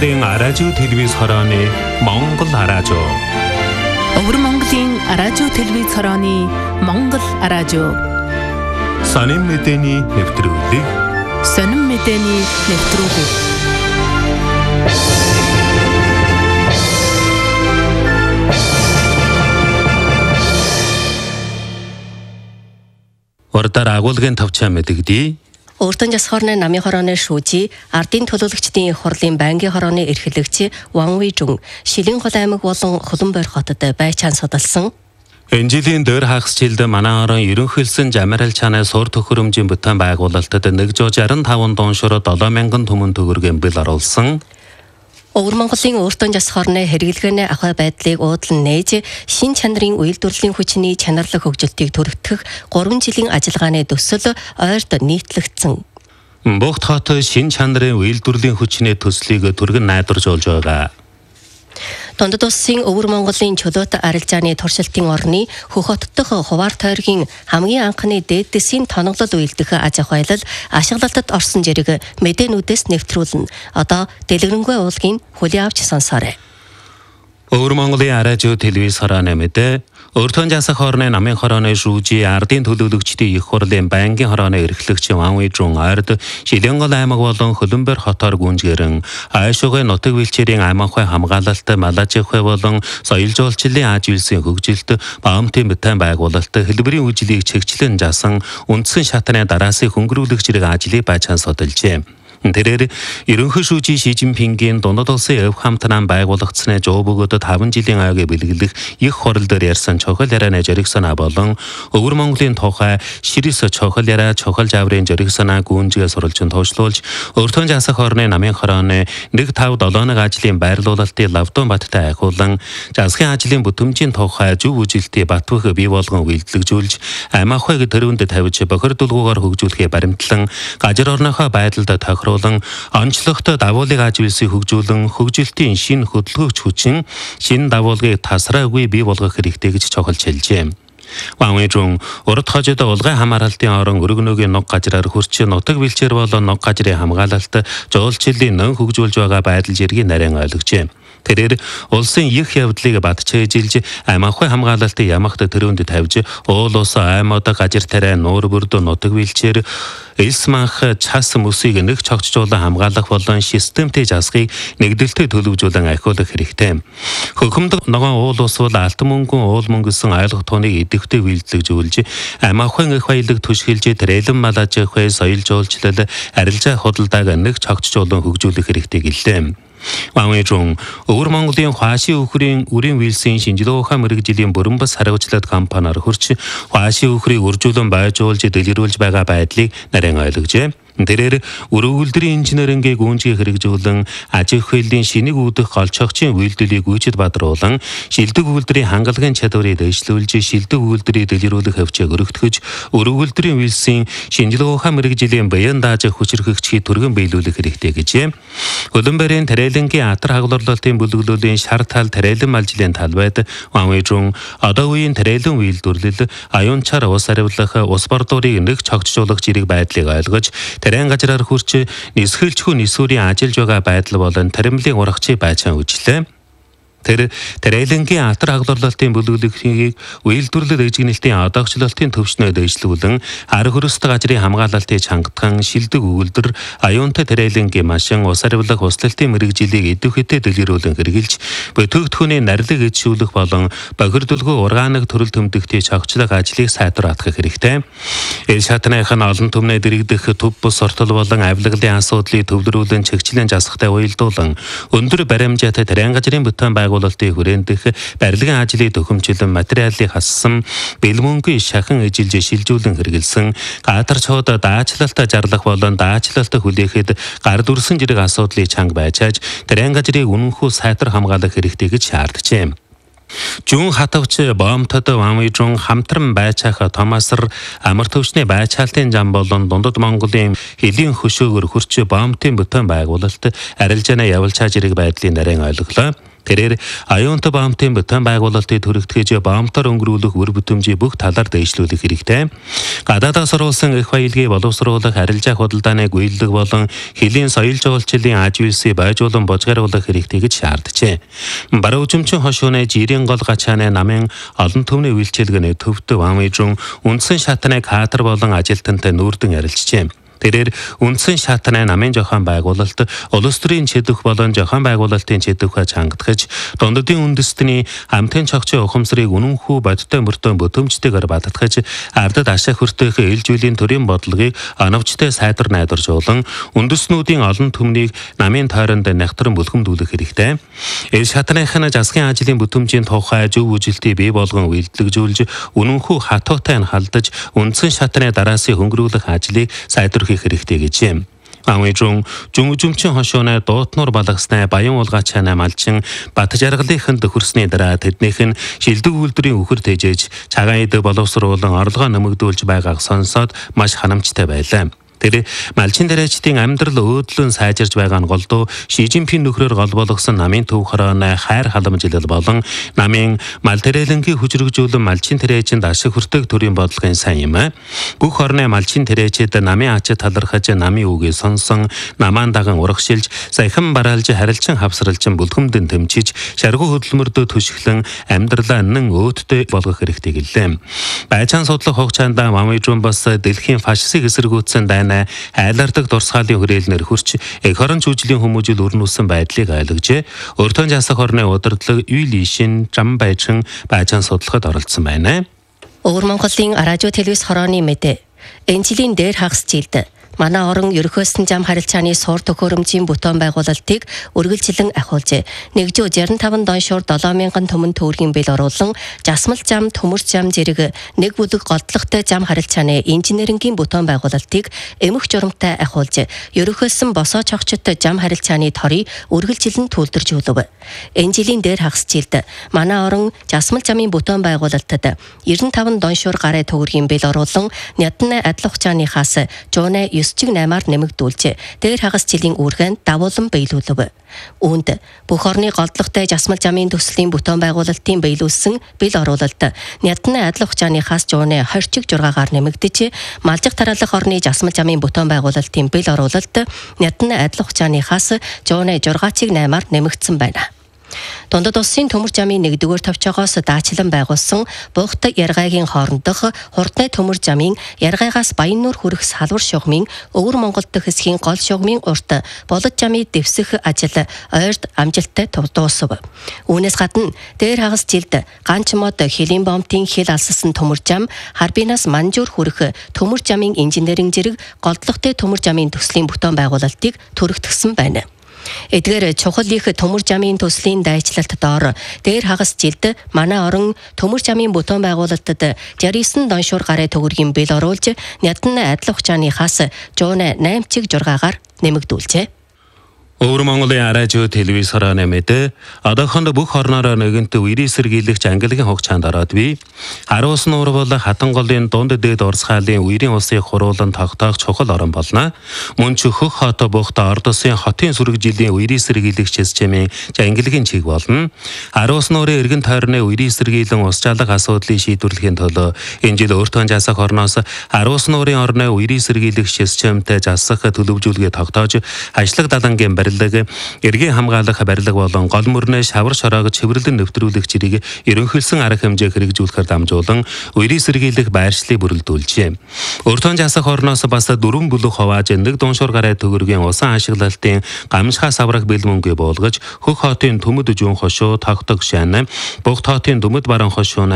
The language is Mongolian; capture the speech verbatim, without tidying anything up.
Монголын радио телевиз хорооны Монгол радио. Өвөр Монголын радио телевиз хорооны Монгол радио. Сонин мэдээний нэвтрүүлэг. Сонин мэдээний нэвтрүүлэг. Урдаар агуулгын тавчаа мэдэгдээ. Өөртөн жас хорны намын хорооны шүүжи, ардын төлөөлөгчдийн их хурлын байнгын хорооны эрхлэгч Ван Вэйжун Шилэн хол аймаг болон Хуланбойр хотод байчаан судалсан. Энэ жилийн дөр хагасжилд манай хорон ерөнхийлсөн Жамарал чанаа сур төхөөрөмжийн бүтээн байгуулалтад нэг жүз шестьдесят пять дууншроо долоо мянган түмэн төгрөгийн бэл оруулсан. Өвөр Монголын өөртөн жас хорны хэрэглэгээний ахуй байдлыг уудлан нээж, шин чанарын үйлдвэрлэлийн хүчний чанарлаг хөгжилтийг төрөвтгөх гурван жилийн ажиллагааны төсөл ойрд нийтлэгдсэн. Богд хот шин чанарын үйлдвэрлэлийн хүчний төслийг түргэн найдваржуулж байгаа. Дундад улсын Өвөр Монголын чөлөөт арилжааны туршилтын орны Хөхот дахь Хуваар тойргийн хамгийн анхны дээдэсийн тоноглол үйлдэх аж ахуй аялал ашиглалтад орсон зэрэг мэдээнүүдээс нэвтрүүлнэ. Одоо дэлгэрэнгүй уулгийн хүлээ авч сонсоорой. Өвөр Монголын радио телевиз хорооны мэдээ. Өөртөө жас хорны намын хорооны шүүжи, ардын төлөөлөгчдийн их хурлын байнгын хорооны эрхлэгч Ван Вэйжун ойрд Шилэн хол аймаг болон Хуланбойр хотоор гүнжгэрэн айшуугын нутаг бэлчээрийн аймагхай хамгаалалт, малажихуй болон соёл жуулчлалын аж үйлсийн хөгжилт, баамтын бүтээн байгуулалт, хэлбэрийн үйлчлэлийг чигчлэн жасан үндсэн шатны дараасын хөнгөрүүлэх зэрэг ажлыг байчаан судалжээ. Тэрээр ерөнхий шүүжи Ши Жинпингийн дундад улсын өв хамтнаа байгуулагдсны жоо бөгөөд таван жилийн аяыг бэлгэлэх их хурал дээр ярьсан чухал ярианы зориг санаа болон Өвөр Монголын тухай ширэс чухал яриа чухал жаврын зориг санаа гүнзгий сурвалжин тоошлуулж өөртөө жасах хорны намын хорооны нэг тавь долооног ажлын байрлуулалтын лавдун баттай ахиулан жасахын ажлын бүтэмжийн тухай зөв үжилтийн батвах бий болгон үйлдэлжүүлж аймагхайг төрөнд тавьж бохирдуулгуугаар хөгжүүлэхээ баримтлан гажир орныхоо байдалд тохироо онцлогтой давуулыг аж үйлсийг хөгжүүлэн хөгжилтийн шинэ хөдөлгөөч хүчин шинэ давуулгыг тасраагүй бий болгох хэрэгтэй гэж чухалж хэлжээ. Ван Вэйжун урд хожид улгай хамааралтын орон өргөнөөгийн нуг гажраар хурч нутаг бэлчээр болон нуг гажрын хамгаалалт жуулчлалын нэн хөгжүүлж байгаа байдал зэргийг нарийн ойлгожээ. Тэрээр улсын их явдлыг батчаажилж аймагхай хамгаалалтын ямагт төрөнд тавьж уул ус аймаг гажир тарай нуур бүрд нутаг бэлчээр элсманх час мөсийг нэг цогцжуулан хамгаалах болон системтэй засгийг нэгдэлтэй төлөвжүүлэн ахиулах хэрэгтэй. Хөхөмдөг ногоон уул ус бол алт мөнгөн уул мөнгөсөн айлгах тууныг идэвхтэй үйлдэлжүүлж аймагхайн их баялаг түшгэлж тэрэлэн малажихуй соёл жуулчлал арилжаа худалдааг нэг цогцжуулан хөгжүүлэх хэрэгтэй гэлээ. Ван Вэйжун Өвөр Монголын Хуаши өхрийн үрийн вилсийн шинжилгээ ухаан мэргэжлийн бүрэн бас хариуцлага компаниар хурч Хуаши өхрийг үржүүлэн байжуулж дэлгэрүүлж байгаа байдлыг нарийн ойлгожээ. Тэрээр өргөлдрийн инженерингийн гүнжгийг хэрэгжүүлэн аж ахуйн шинийг үүдэх голчогчийн үйлдэлийг гүйцэд бадруулан шилдэг үйлдвэрийн хангалагын чадварыг дэвшлүүлж шилдэг үйлдвэрийг дэлгэрүүлэх хөвчөг өргөтгөж өргөлдрийн вилсийн шинжилгээ ухаан мэргэжлийн баян дааж хүчирхэгчийг түргэн биелүүлэх хэрэгтэй гэжээ. Хуланбойрын Тарэлэнгийн атар хагварлалтын бүлэглүүлийн шар тал Тарэлэн малжлын талбайд Ван Вэйжун одоо үеийн Тарэлэн үйлдвэрлэл аюунчаар ус аривлах ус бордуурыг нэг цогцжуулах зэрэг байдлыг ойлгож Тэрэн гажраар хурч нисгэлжгүй нисүрийн ажиллаж байгаа байдал болон таримлын урагчийг байцаан үжлээ. Тэр Тарэлэнгийн атар хагварлалтын бүлэглэлийг үйлдвэрлэл дэжигнэлтийн одоогчлолтын төвчнөө дэвшлүүлэн ар хөрөст гажрын хамгаалалтыг чангатхан шилдэг үйлдвэр аюунтай Тарэлэнгийн машин ус аривлах услалтын мэргэжилийг идэвхтэй дэлгэрүүлэн хэрэгжилж бүтээгдэхүүний нарилэг ижүүлэх болон бохирдуулгүй органик төрөл төмдөгтийн цогцлог ажлыг сайдруулах хэрэгтэй. Энэ шатных нь олон түмнээ дэрэгдэх төв бус ортол болон авилгалын асуудлыг төвлөрүүлэн чигчлэн засахтай уялдуулан өндөр баримжаатай Тарэн гажрын бүтээн байгуулалтын хүрээндх барилгын ажлыг төхөмжлөн материалыг хассан бэлмөнгийн шахан ижилж шилжүүлэн хэрэгэлсэн гатарчууд даачлалт жарлах болон даачлалт хүлээхэд гар дүрсэн зэрэг асуудлыг чанга байчааж Тарэн гажрыг үнэнхүү сайтар хамгаалах хэрэгтэй гэж шаарджээ. Жун хатавч боомтод Ван Вэйжун хамтран байцаах томасар амар төвчний байцаалтын зам болон дундад Монголын хэлийн хөшөөгөр хурч боомтын бүтээн байгуулалт арилжааны явуулчаа зэрэг байдлын нарийн ойлголоо. Тэрээр аюунтай баамтын бүтээн байгуулалтыг төрөгдгөж баамтаар өнгөрүүлэх үр бүтэмжийг бүх талаар дэвшлүүлэх хэрэгтэй. Гадаадаас оруулсан их баялгийг боловсруулах, арилжаах худалдааны гүйцэтгэх болон хөлийн соёл жуулчлалын аж үйлсийг байжуулан божгаруулах хэрэгтэй гэж шаарджээ. Баруун жимчин хошууны жирийн гол гачааны намын олон түвний үйлчилгээний төвд вамижун үндсэн шатны кадр болон ажилтнтай нүүрдэн ярилцжээ. Тэрээр үндсэн шатны намын зохион байгуулалт улс төрийн чэдвэх болон зохион байгуулалтын чэдвэхэ чангатгаж дундадын үндэстний амтын чогчийн ухамсарыг үнэнхүү бодтой мөртөө бүтэмжтэйгээр баттгаж ардад ашиг хүртэх ээлжүүлийн төрийн бодлогыг оновчтой сайдар найдваржуулан үндэстнүүдийн олон түмнийг намын тойронд нягтран бүлгэмдүүлэх хэрэгтэй. Эл шатныхны засгийн ажлын бүтэмжийн тухай зөв үжилтийг бий болгон үйлдвэрлэж үнэнхүү хатуутай халдаж үндсэн шатны дараасын хөнгөрүүлэх ажлыг сайдвар хэрэгтэй гэж. Амижун жумжумчин хошооны дуутнуур балгасны баян уулгачааны малчин бат жаргалынханд хөрсний дараа тэднийх нь шилдэг үйлдвэрийн үхэр тэжээж цагаан эд боловсруулан орлогоо нэмэгдүүлж байгааг сонсоод маш ханамжтай байлаа. Тэр малчин тариачдын амьдрал өөдлөн сайжирж байгаа нь голдуу Шижинпин нөхрөөр гол болгосон намын төв хорооны хайр халамжилал болон намын мал тариалангийн хүчрэгжүүлэн малчин тариачинд ашиг хүртэх төрийн бодлогын сайн юм. Бүх орны малчин тариачид намын ачид талархаж намын үгийг сонсон намаан даган урагшилж саяхан бараалж харилцан хавсралчин бүлгэмдэн тэмчиж шаргуу хөдөлмөрдөө түшиглэн амьдралаа нэн өөдтэй болгох хэрэгтэй гэлээ. Байцаан судлах хугацаанд Мамижун бас дэлхийн фашистыг эсэргүүцсэн дайны айлардаг дурсгалын хүрээлнэр хурч эх хорон жүжиглийн хүмүүжил өрнүүлсэн байдлыг ойлгожээ. Өртөн жасах орны удирдлага Юли Шин зам байчин байцаан судлахад оролцсон байна. Өвөр Монголын радио телевиз хорооны мэдээ. Энэ жилийн дээр хагас жилд манай орон ерөнхийдсөн зам харилцааны суур төхөөрөмжийн бүтээн байгуулалтыг үргэлжлэн ахиулжээ. Нэгжүү шестьдесят пять доншуур seven thousand төмөн төгрөгийн бэл оруулан жасмал зам, төмөр зам зэрэг нэг бүлэг голдлогтой зам харилцааны инженерингийн бүтээн байгуулалтыг эмх журамтай ахиулж, ерөнхийдсөн босоо чогчд зам харилцааны торыг үргэлжлэн төлдөрж өгөв. Энэ жилийн дээр хагас жилд манай орон жасмал замын бүтээн байгуулалтад ninety-five доншуур гарын төгрөгийн бэл оруулан нядны адил хугацааныхаас жуунай нine наймаар нэмэгдүүлж, дээр хагас жилийн үүргэнд давуулан биелүүлв. Үүнд бүх орны голдлогтой жасмал замын төслийн бүтээн байгуулалтын биелүүлсэн бэл оруулалт нядны адил хугацааныхаас жуунай twenty six-аар нэмэгдэж, малжих тараалах орны жасмал замын бүтээн байгуулалтын бэл оруулалт нядны адил хугацааныхаас жуунай six наймаар нэмэгдсэн байна. Дундад улсын төмөр замын нэгдүгээр товчоогоос даачлан байгуулсан буухт яргайгийн хоорондох хурдны төмөр замын яргайгаас Баяннуур хүрэх салвар шугамын өвөр Монгол дэх хэсгийн гол шугамын урт болод замыг дэвсэх ажил ойрд амжилттай дуусав. Үүнээс гадна дээр хагас жилд ганч мод хөлийн бомтын хэл алссан төмөр зам, Харбинаас Манжуур хүрэх төмөр замын инженеринг зэрэг голдлогтой төмөр замын төслийн бүтээн байгуулалтыг төрөгдсөн байна. Эдгээр чухал их төмөр замын төслийн дайчлалт доор дээр хагас жилд манай орон төмөр замын бүтээн байгуулалтад sixty-nine доншуур гарын төгрөгийн бэл оруулж, нядны адил хугацааныхаас жуунай nine six-аар нэмэгдүүлжээ. Өвөр Монголын радио телевиз хорооны мэдээ одоохонд бүх орноор нэгэнт үерийн сэргийлэгч ангилгийн хугацаанд ороод бий. Харуус нуур бол хатан голын дунд дээд Орос хаалын үерийн улсыг хуруулан тогтоох чухал орон болно. Мөн ч хөх хот бухт Орд улсын хотын сүрэг жилийн үерийн сэргийлэгч системийн ангилгийн чиг болно. Харуус нуурын эргэн тойрны үерийн сэргийлэн ус чалах асуудлыг шийдвэрлэхийн төлөө энэ жил өөртөө жасах орноос Харуус нуурын орны үерийн сэргийлэгч системтэй жасах төлөвлөжүүлгээ тогтоож, ажлаг далангийн эргийн хамгаалах барилга болон гол мөрнөө шавар шороог чивэрлэн нэвтрүүлэх зэрэг ерөнхийлсөн арга хэмжээ хэрэгжүүлэхээр дамжуулан үерийн сэргийлэх байршлыг бүрэлдүүлжээ. Өртөө жасах орноос бас дөрвөн бүлэг хувааж нэг дуншуур гарын төгрөгийн усан ашиглалтын гамшихаас аврах бэлмөнгүй болгож, хөх хотын төмөд жүүн хошуу, тогтог шан, бугт хотын дүмэд баран хошуу